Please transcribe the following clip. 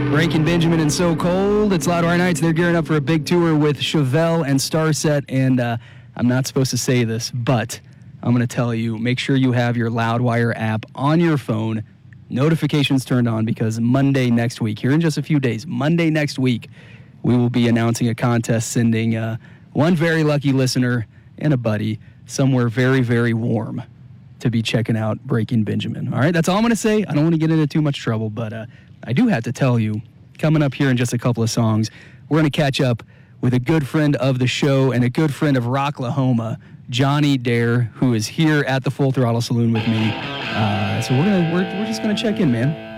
Breaking Benjamin and So Cold. It's Loudwire Nights. They're gearing up for a big tour with Chevelle and Starset. And I'm not supposed to say this, but I'm going to tell you, make sure you have your Loudwire app on your phone, notifications turned on, because Monday next week, here in just a few days, Monday next week, we will be announcing a contest, sending one very lucky listener and a buddy somewhere very, very warm to be checking out Breaking Benjamin. All right, that's all I'm going to say. I don't want to get into too much trouble, but I do have to tell you, coming up here in just a couple of songs, we're going to catch up with a good friend of the show and a good friend of Rocklahoma, Johnny Dare, who is here at the Full Throttle Saloon with me. So we're just going to check in, man.